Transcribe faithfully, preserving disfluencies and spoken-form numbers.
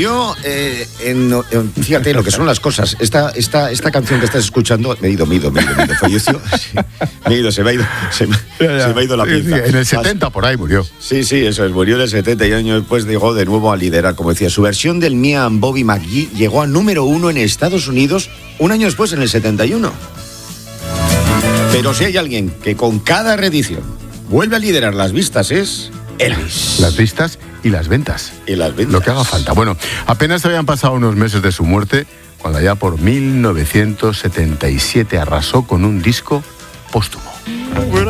murió eh, en, en, fíjate lo que son las cosas. Esta, esta, esta canción que estás escuchando, me he ido, me he ido, me he ido, me he ido falleció. Sí, me he ido, se me ha ido, se me, ya, ya. Se me ha ido la pinza. En el setenta por ahí murió. Sí, sí, eso es, murió en el setenta y años después llegó de nuevo a liderar, como decía. Su versión del Mia and Bobby McGee llegó a número uno en Estados Unidos un año después, en el setenta y uno. Pero si hay alguien que con cada reedición vuelve a liderar las vistas es Elvis. Las vistas y las ventas. Y las ventas. Lo que haga falta. Bueno, apenas habían pasado unos meses de su muerte cuando allá por mil novecientos setenta y siete arrasó con un disco póstumo.